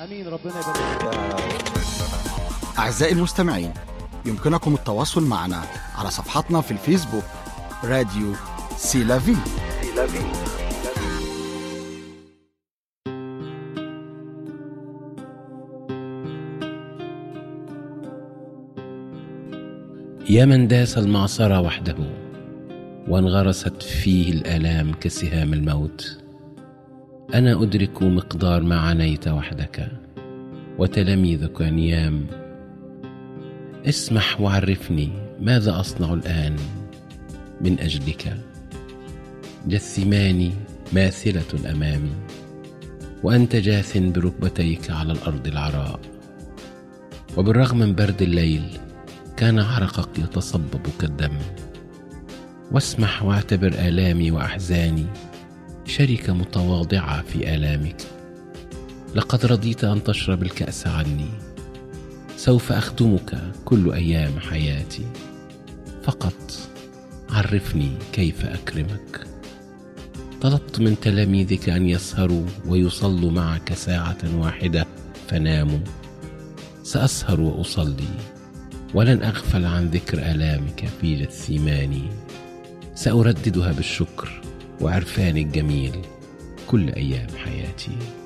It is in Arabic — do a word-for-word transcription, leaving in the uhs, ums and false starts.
امين. ربنا يبارك. أعزائي المستمعين، يمكنكم التواصل معنا على صفحتنا في الفيسبوك راديو سيلافي. يا من داس المعصرة وحده وانغرست فيه الآلام كسهام الموت، أنا أدرك مقدار ما عانيت وحدك وتلاميذك نيام. اسمح وعرفني ماذا أصنع الآن من أجلك. جثماني ماثلة أمامي وأنت جاث بركبتيك على الأرض العراء، وبالرغم من برد الليل كان عرقك يتصبب كالدم. واسمح واعتبر آلامي وأحزاني شركة متواضعة في آلامك. لقد رضيت أن تشرب الكأس عني، سوف أخدمك كل أيام حياتي. فقط عرفني كيف أكرمك. طلبت من تلاميذك أن يسهروا ويصلوا معك ساعة واحدة فناموا. سأسهر وأصلي ولن أغفل عن ذكر آلامك في جثماني. سأرددها بالشكر وعرفان الجميل كل أيام حياتي.